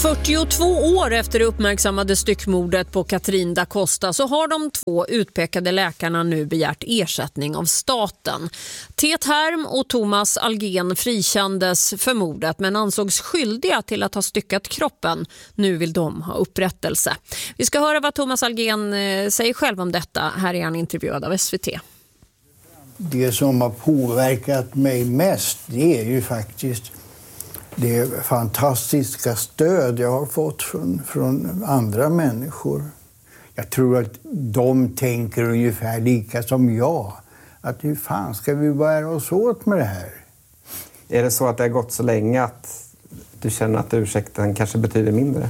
42 år efter det uppmärksammade styckmordet på Catrin da Costa så har de två utpekade läkarna nu begärt ersättning av staten. Tet Härm och Thomas Algén frikändes för mordet men ansågs skyldiga till att ha styckat kroppen. Nu vill de ha upprättelse. Vi ska höra vad Thomas Algén säger själv om detta. Här är han intervjuad av SVT. Det som har påverkat mig mest, det är ju faktiskt det fantastiska stöd jag har fått från andra människor. Jag tror att de tänker ungefär lika som jag. Att hur fan ska vi bära oss åt med det här? Är det så att det har gått så länge att du känner att ursäkten kanske betyder mindre?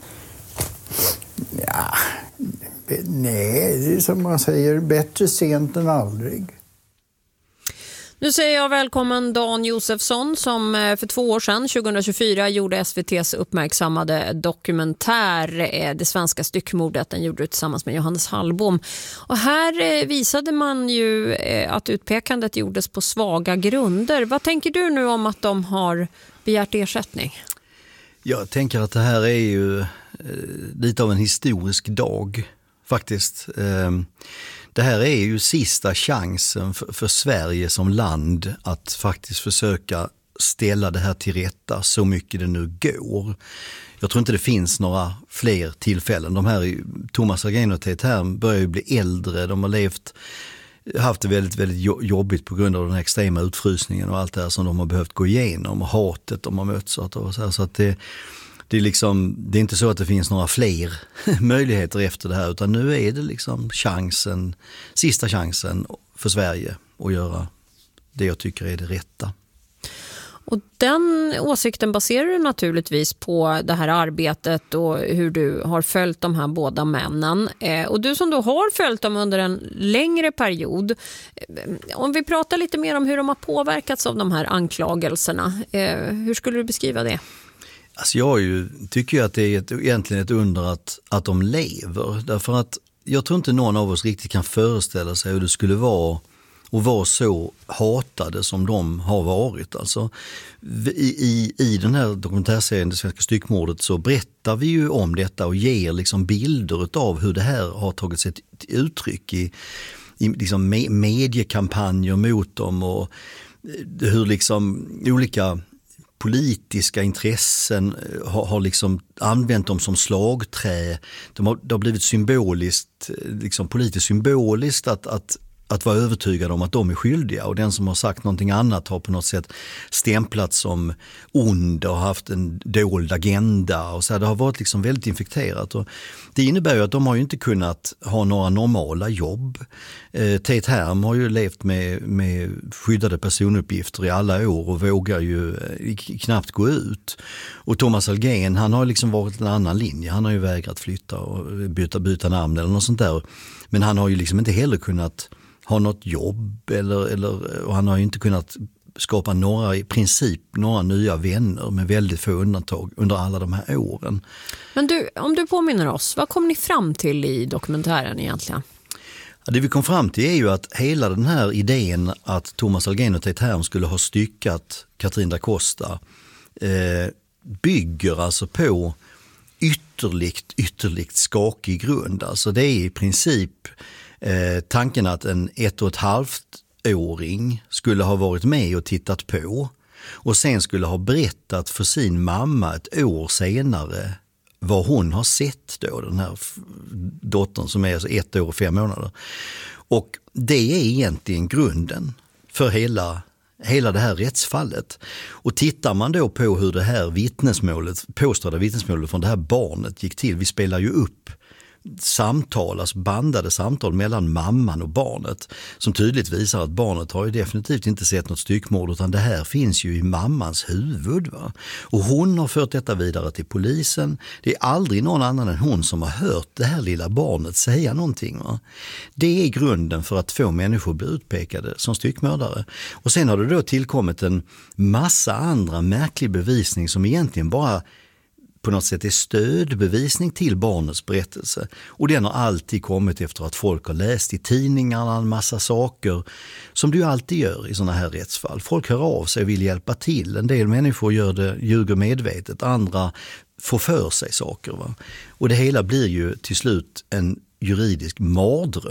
Ja, nej, det är som man säger, bättre sent än aldrig. Nu säger jag välkommen Dan Josefsson som för 2 år sedan, 2024, gjorde SVT:s uppmärksammade dokumentär Det svenska styckmordet. Den gjorde du tillsammans med Johannes Hallbom. Och här visade man ju att utpekandet gjordes på svaga grunder. Vad tänker du nu om att de har begärt ersättning? Jag tänker att det här är ju lite av en historisk dag faktiskt. Det här är ju sista chansen för Sverige som land att faktiskt försöka ställa det här till rätta så mycket det nu går. Jag tror inte det finns några fler tillfällen. De här, Thomas Algén och Tet Härm börjar ju bli äldre. De har haft det väldigt, väldigt jobbigt på grund av den extrema utfrysningen och allt det här som de har behövt gå igenom och hatet de har mötts av. Så att det är inte så att det finns några fler möjligheter efter det här, utan nu är det liksom sista chansen för Sverige att göra det jag tycker är det rätta. Och den åsikten baserar du naturligtvis på det här arbetet och hur du har följt de här båda männen. Och du som då har följt dem under en längre period, om vi pratar lite mer om hur de har påverkats av de här anklagelserna, hur skulle du beskriva det? Alltså jag tycker att det är egentligen ett under att de lever. Därför att jag tror inte någon av oss riktigt kan föreställa sig hur det skulle vara och vara så hatade som de har varit. Alltså, i den här dokumentärserien Det svenska styckmordet så berättar vi ju om detta och ger liksom bilder av hur det här har tagit sig till uttryck i liksom mediekampanjer mot dem och hur liksom olika politiska intressen har liksom använt dem som slagträ. Det har blivit symboliskt, liksom politiskt symboliskt att vara övertygad om att de är skyldiga, och den som har sagt någonting annat har på något sätt stämplats som ond och haft en dold agenda och så här. Det har varit liksom väldigt infekterat, och det innebär ju att de har ju inte kunnat ha några normala jobb. Tet Härm har ju levt med skyddade personuppgifter i alla år och vågar ju knappt gå ut. Och Thomas Algén, han har liksom varit en annan linje. Han har ju vägrat flytta och byta namn eller något sånt där. Men han har ju liksom inte heller kunnat ha något jobb och han har ju inte kunnat skapa i princip några nya vänner med väldigt få undantag under alla de här åren. Men du, om du påminner oss, vad kom ni fram till i dokumentären egentligen? Ja, det vi kom fram till är ju att hela den här idén att Thomas Algén och Tet Härm skulle ha styckat Catrin da Costa bygger alltså på ytterligt skakig grund. Alltså det är i princip tanken att en 1,5-åring skulle ha varit med och tittat på och sen skulle ha berättat för sin mamma ett år senare vad hon har sett då, den här dottern som är alltså 1 år och 5 månader. Och det är egentligen grunden för hela det här rättsfallet. Och tittar man då på hur det här påstådda vittnesmålet från det här barnet gick till, vi spelar ju upp bandade samtal mellan mamman och barnet som tydligt visar att barnet har ju definitivt inte sett något styckmord, utan det här finns ju i mammans huvud. Va? Och hon har fört detta vidare till polisen. Det är aldrig någon annan än hon som har hört det här lilla barnet säga någonting. Va? Det är grunden för att få människor bli utpekade som styckmördare. Och sen har det då tillkommit en massa andra märklig bevisning som egentligen bara på något sätt är stödbevisning till barnets berättelse. Och den har alltid kommit efter att folk har läst i tidningarna en massa saker som du alltid gör i sådana här rättsfall. Folk hör av sig och vill hjälpa till. En del människor ljuger medvetet, andra får för sig saker. Va? Och det hela blir ju till slut en juridisk mardröm